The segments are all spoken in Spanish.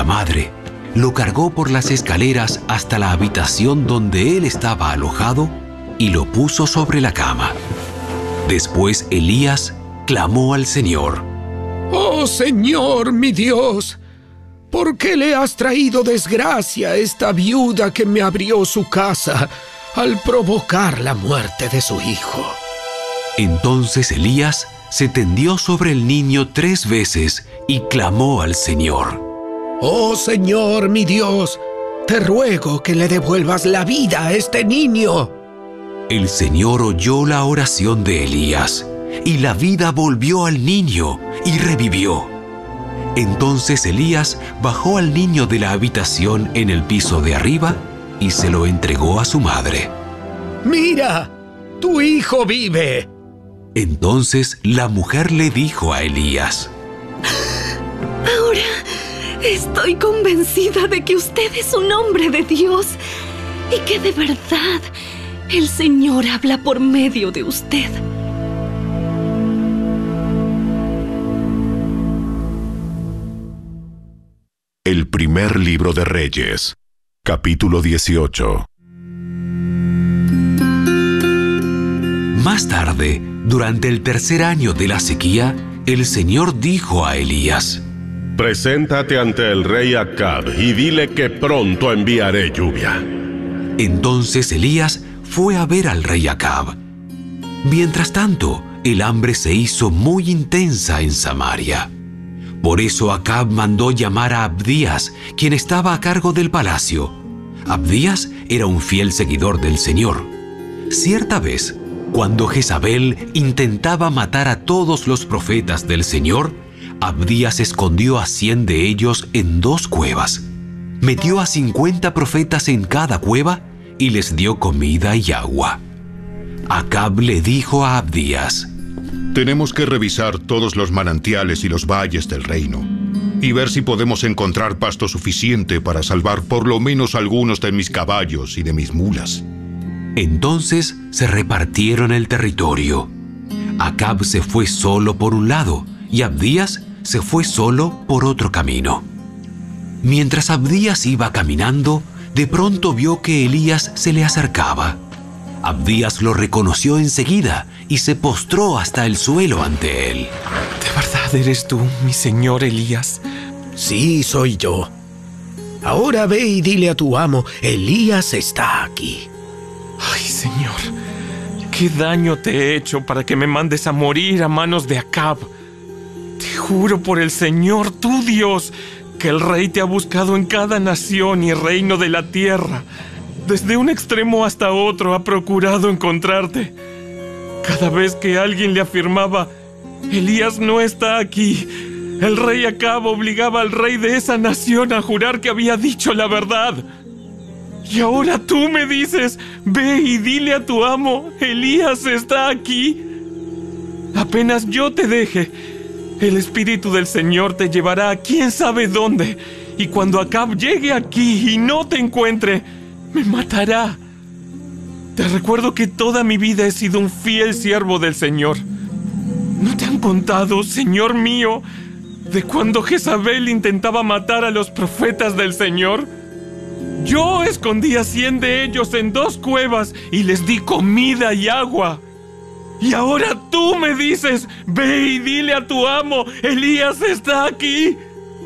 madre, lo cargó por las escaleras hasta la habitación donde él estaba alojado y lo puso sobre la cama. Después Elías clamó al Señor: «Oh Señor, mi Dios, ¿por qué le has traído desgracia a esta viuda que me abrió su casa al provocar la muerte de su hijo?» Entonces Elías se tendió sobre el niño 3 veces y clamó al Señor: «Oh Señor, mi Dios, te ruego que le devuelvas la vida a este niño». El Señor oyó la oración de Elías, y la vida volvió al niño y revivió. Entonces Elías bajó al niño de la habitación en el piso de arriba y se lo entregó a su madre. «Mira, tu hijo vive». Entonces la mujer le dijo a Elías: «Ahora estoy convencida de que usted es un hombre de Dios y que de verdad el Señor habla por medio de usted». El primer libro de Reyes, capítulo 18. Más tarde, durante el 3er año de la sequía, el Señor dijo a Elías: «Preséntate ante el rey Acab y dile que pronto enviaré lluvia». Entonces Elías fue a ver al rey Acab. Mientras tanto, el hambre se hizo muy intensa en Samaria. Por eso Acab mandó llamar a Abdías, quien estaba a cargo del palacio. Abdías era un fiel seguidor del Señor. Cierta vez, cuando Jezabel intentaba matar a todos los profetas del Señor, Abdías escondió a 100 de ellos en 2 cuevas. Metió a 50 profetas en cada cueva y les dio comida y agua. Acab le dijo a Abdías: «Tenemos que revisar todos los manantiales y los valles del reino y ver si podemos encontrar pasto suficiente para salvar por lo menos algunos de mis caballos y de mis mulas». Entonces se repartieron el territorio. Acab se fue solo por un lado y Abdías se fue solo por otro camino. Mientras Abdías iba caminando, de pronto vio que Elías se le acercaba. Abdías lo reconoció enseguida y se postró hasta el suelo ante él. ¿De verdad eres tú, mi señor Elías? «Sí, soy yo. Ahora ve y dile a tu amo, Elías está aquí». Ay, Señor, ¿qué daño te he hecho para que me mandes a morir a manos de Acab? Te juro por el Señor, tu Dios, que el rey te ha buscado en cada nación y reino de la tierra. Desde un extremo hasta otro ha procurado encontrarte. Cada vez que alguien le afirmaba, Elías no está aquí, el rey Acab obligaba al rey de esa nación a jurar que había dicho la verdad. Y ahora tú me dices, ve y dile a tu amo, Elías está aquí. Apenas yo te deje, el Espíritu del Señor te llevará a quién sabe dónde. Y cuando Acab llegue aquí y no te encuentre, me matará. Te recuerdo que toda mi vida he sido un fiel siervo del Señor. ¿No te han contado, Señor mío, de cuando Jezabel intentaba matar a los profetas del Señor? Yo escondí a 100 de ellos en 2 cuevas y les di comida y agua. Y ahora tú me dices, ve y dile a tu amo, Elías está aquí.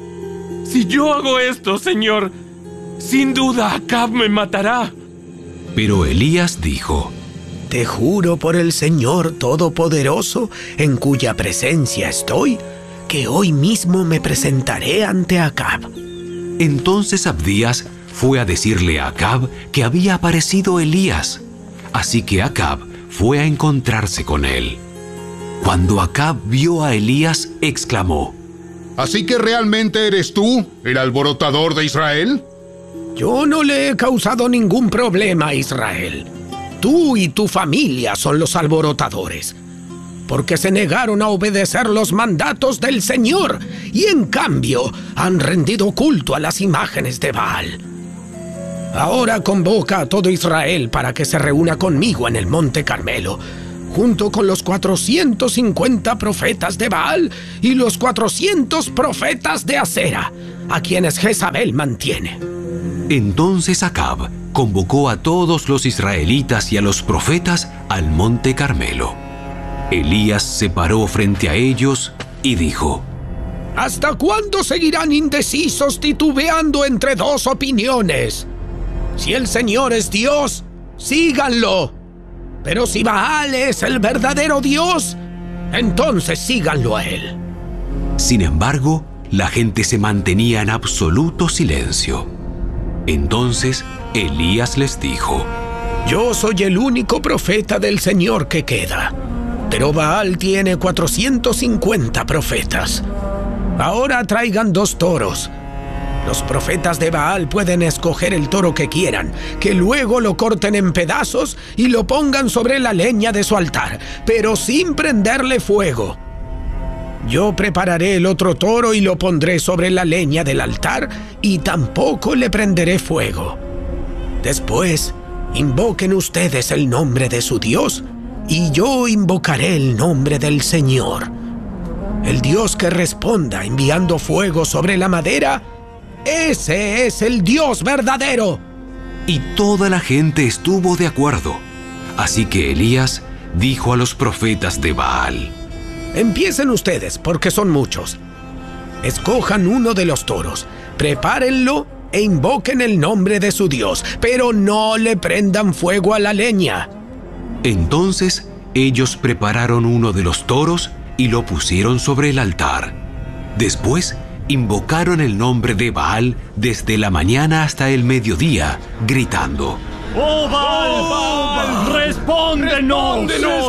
Si yo hago esto, Señor, sin duda Acab me matará. Pero Elías dijo: «Te juro por el Señor Todopoderoso, en cuya presencia estoy, que hoy mismo me presentaré ante Acab». Entonces Abdías fue a decirle a Acab que había aparecido Elías. Así que Acab fue a encontrarse con él. Cuando Acab vio a Elías, exclamó: ¿Así que realmente eres tú, el alborotador de Israel? «Yo no le he causado ningún problema a Israel. Tú y tu familia son los alborotadores, porque se negaron a obedecer los mandatos del Señor y en cambio han rendido culto a las imágenes de Baal. Ahora convoca a todo Israel para que se reúna conmigo en el Monte Carmelo, junto con los 450 profetas de Baal y los 400 profetas de Acera, a quienes Jezabel mantiene. Entonces Acab convocó a todos los israelitas y a los profetas al monte Carmelo. Elías se paró frente a ellos y dijo: ¿Hasta cuándo seguirán indecisos titubeando entre dos opiniones? Si el Señor es Dios, síganlo. Pero si Baal es el verdadero Dios, entonces síganlo a él. Sin embargo, la gente se mantenía en absoluto silencio. Entonces Elías les dijo: Yo soy el único profeta del Señor que queda, pero Baal tiene 450 profetas. Ahora traigan 2 toros. Los profetas de Baal pueden escoger el toro que quieran, que luego lo corten en pedazos y lo pongan sobre la leña de su altar, pero sin prenderle fuego. Yo prepararé el otro toro y lo pondré sobre la leña del altar y tampoco le prenderé fuego. Después, invoquen ustedes el nombre de su Dios y yo invocaré el nombre del Señor. El Dios que responda enviando fuego sobre la madera, ese es el Dios verdadero. Y toda la gente estuvo de acuerdo. Así que Elías dijo a los profetas de Baal: Empiecen ustedes, porque son muchos. Escojan uno de los toros, prepárenlo e invoquen el nombre de su Dios, pero no le prendan fuego a la leña. Entonces ellos prepararon uno de los toros y lo pusieron sobre el altar. Después invocaron el nombre de Baal desde la mañana hasta el mediodía, gritando: ¡Oh Baal! ¡Respóndenos!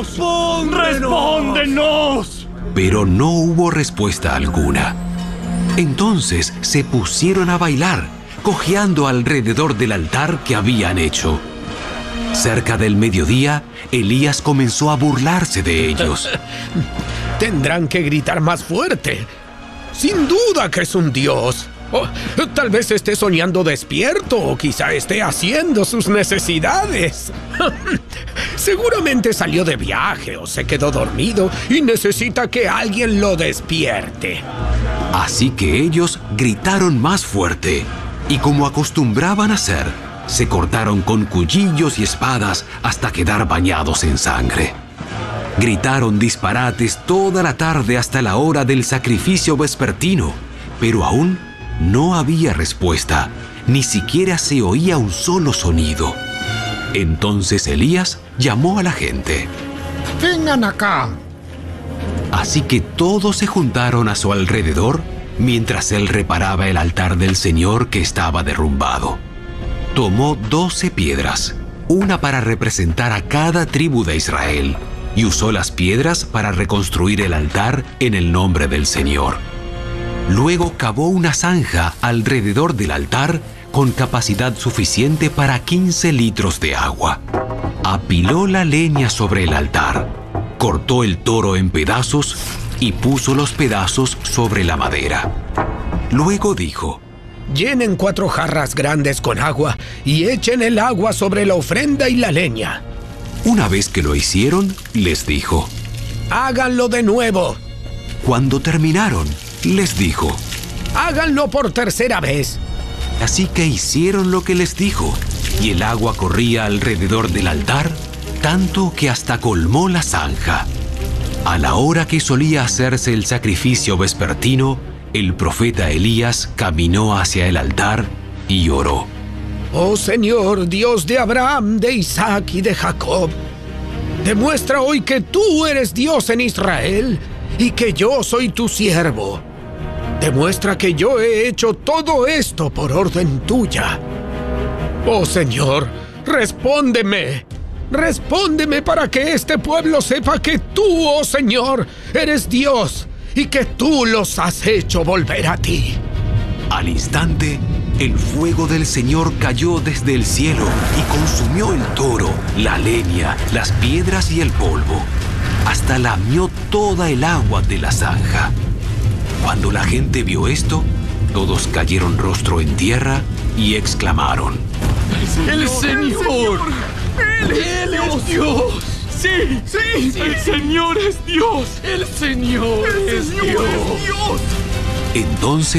¡Respóndenos! Pero no hubo respuesta alguna. Entonces se pusieron a bailar, cojeando alrededor del altar que habían hecho. Cerca del mediodía, Elías comenzó a burlarse de ellos. Tendrán que gritar más fuerte. Sin duda que es un dios. Oh, tal vez esté soñando despierto o quizá esté haciendo sus necesidades. Seguramente salió de viaje o se quedó dormido y necesita que alguien lo despierte. Así que ellos gritaron más fuerte y, como acostumbraban hacer, se cortaron con cuchillos y espadas hasta quedar bañados en sangre. Gritaron disparates toda la tarde hasta la hora del sacrificio vespertino, pero aún no había respuesta, ni siquiera se oía un solo sonido. Entonces Elías llamó a la gente. ¡Vengan acá! Así que todos se juntaron a su alrededor mientras él reparaba el altar del Señor que estaba derrumbado. Tomó 12 piedras, una para representar a cada tribu de Israel, y usó las piedras para reconstruir el altar en el nombre del Señor. Luego cavó una zanja alrededor del altar con capacidad suficiente para 15 litros de agua. Apiló la leña sobre el altar, cortó el toro en pedazos y puso los pedazos sobre la madera. Luego dijo: Llenen 4 jarras grandes con agua y echen el agua sobre la ofrenda y la leña. Una vez que lo hicieron, les dijo: ¡Háganlo de nuevo! Cuando terminaron, les dijo: ¡Háganlo por tercera vez! Así que hicieron lo que les dijo, y el agua corría alrededor del altar, tanto que hasta colmó la zanja. A la hora que solía hacerse el sacrificio vespertino, el profeta Elías caminó hacia el altar y oró: Oh Señor, Dios de Abraham, de Isaac y de Jacob, demuestra hoy que tú eres Dios en Israel y que yo soy tu siervo. Demuestra que yo he hecho todo esto por orden tuya. Oh Señor, respóndeme. Respóndeme para que este pueblo sepa que tú, oh Señor, eres Dios y que tú los has hecho volver a ti. Al instante, el fuego del Señor cayó desde el cielo y consumió el toro, la leña, las piedras y el polvo. Hasta lamió toda el agua de la zanja. Cuando la gente vio esto, todos cayeron rostro en tierra y exclamaron: ¡El Señor! ¡Él es Dios! ¡Sí! ¡El Señor es Dios! ¡El Señor es Dios! Entonces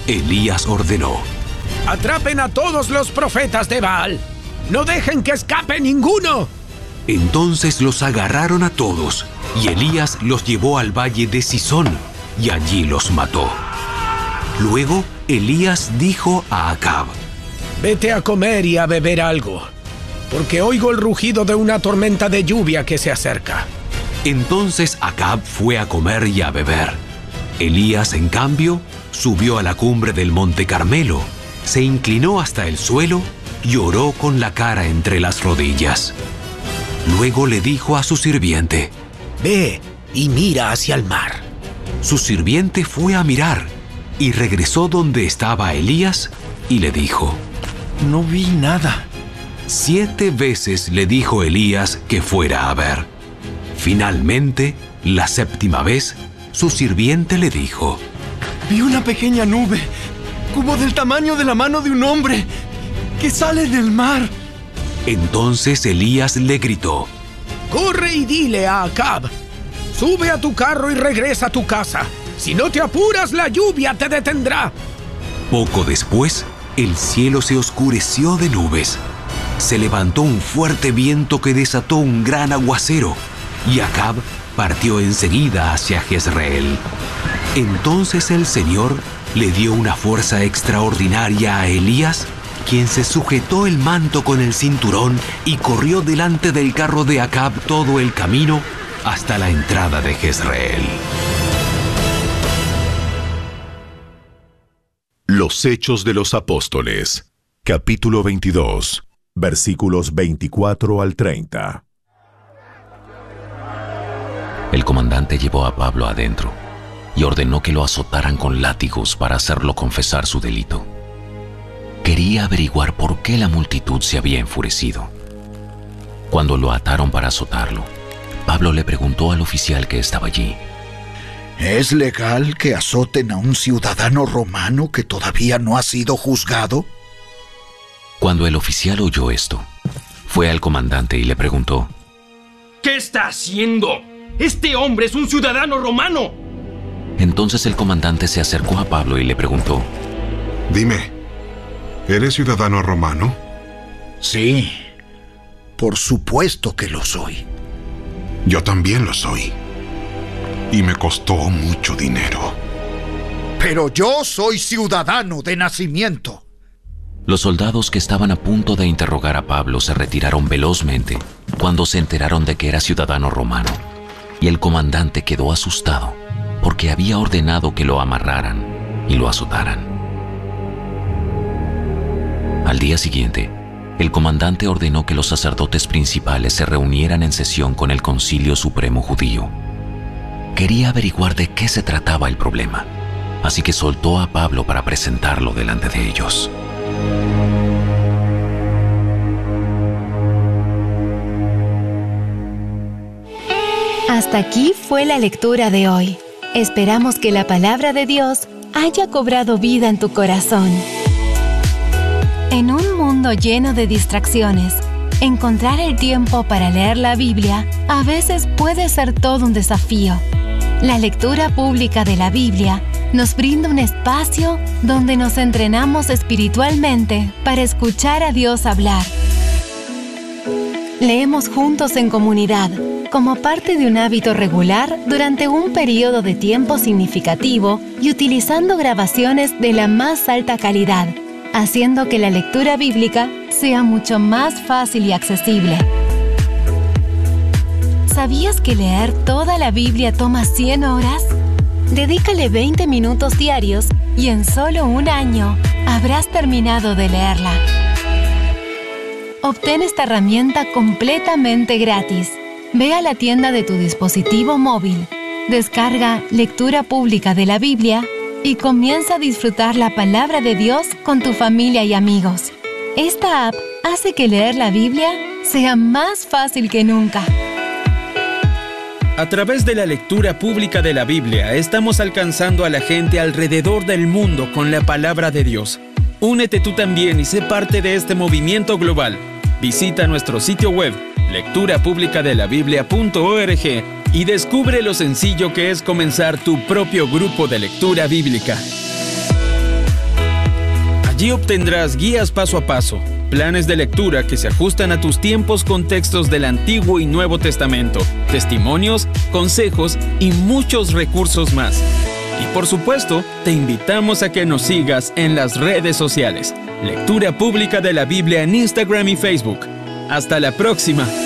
Elías ordenó: ¡atrapen a todos los profetas de Baal! ¡No dejen que escape ninguno! Entonces los agarraron a todos, y Elías los llevó al valle de Sisón, y allí los mató. Luego Elías dijo a Acab: vete a comer y a beber algo, porque oigo el rugido de una tormenta de lluvia que se acerca. Entonces Acab fue a comer y a beber. Elías, en cambio, subió a la cumbre del monte Carmelo, se inclinó hasta el suelo y oró con la cara entre las rodillas. Luego le dijo a su sirviente: ve y mira hacia el mar. Su sirviente fue a mirar y regresó donde estaba Elías y le dijo: no vi nada. 7 veces le dijo Elías que fuera a ver. Finalmente, la 7ª vez, su sirviente le dijo: vi una pequeña nube, como del tamaño de la mano de un hombre, que sale del mar. Entonces Elías le gritó: corre y dile a Acab: sube a tu carro y regresa a tu casa. Si no te apuras, la lluvia te detendrá. Poco después, el cielo se oscureció de nubes. Se levantó un fuerte viento que desató un gran aguacero, y Acab partió enseguida hacia Jezreel. Entonces el Señor le dio una fuerza extraordinaria a Elías, quien se sujetó el manto con el cinturón y corrió delante del carro de Acab todo el camino hasta la entrada de Jezreel. Los Hechos de los Apóstoles, capítulo 22, versículos 24 al 30. El comandante llevó a Pablo adentro y ordenó que lo azotaran con látigos para hacerlo confesar su delito. Quería averiguar por qué la multitud se había enfurecido. Cuando lo ataron para azotarlo, Pablo le preguntó al oficial que estaba allí: ¿es legal que azoten a un ciudadano romano que todavía no ha sido juzgado? Cuando el oficial oyó esto, fue al comandante y le preguntó: ¿qué está haciendo? ¡Este hombre es un ciudadano romano! Entonces el comandante se acercó a Pablo y le preguntó: Dime, ¿eres ciudadano romano? Sí, por supuesto que lo soy. Yo también lo soy. Y me costó mucho dinero. Pero yo soy ciudadano de nacimiento. Los soldados que estaban a punto de interrogar a Pablo se retiraron velozmente cuando se enteraron de que era ciudadano romano, y el comandante quedó asustado porque había ordenado que lo amarraran y lo azotaran. Al día siguiente, el comandante ordenó que los sacerdotes principales se reunieran en sesión con el Concilio Supremo Judío. Quería averiguar de qué se trataba el problema, así que soltó a Pablo para presentarlo delante de ellos. Hasta aquí fue la lectura de hoy. Esperamos que la palabra de Dios haya cobrado vida en tu corazón. En un mundo lleno de distracciones, encontrar el tiempo para leer la Biblia a veces puede ser todo un desafío. La lectura pública de la Biblia nos brinda un espacio donde nos entrenamos espiritualmente para escuchar a Dios hablar. Leemos juntos en comunidad, como parte de un hábito regular durante un periodo de tiempo significativo y utilizando grabaciones de la más alta calidad, haciendo que la lectura bíblica sea mucho más fácil y accesible. ¿Sabías que leer toda la Biblia toma 100 horas? Dedícale 20 minutos diarios y en solo un año habrás terminado de leerla. Obtén esta herramienta completamente gratis. Ve a la tienda de tu dispositivo móvil, descarga Lectura Pública de la Biblia y comienza a disfrutar la palabra de Dios con tu familia y amigos. Esta app hace que leer la Biblia sea más fácil que nunca. A través de la lectura pública de la Biblia, estamos alcanzando a la gente alrededor del mundo con la palabra de Dios. Únete tú también y sé parte de este movimiento global. Visita nuestro sitio web, lecturapublicadelabiblia.org, y descubre lo sencillo que es comenzar tu propio grupo de lectura bíblica. Allí obtendrás guías paso a paso, planes de lectura que se ajustan a tus tiempos con textos del Antiguo y Nuevo Testamento, testimonios, consejos y muchos recursos más. Y por supuesto, te invitamos a que nos sigas en las redes sociales. Lectura Pública de la Biblia en Instagram y Facebook. ¡Hasta la próxima!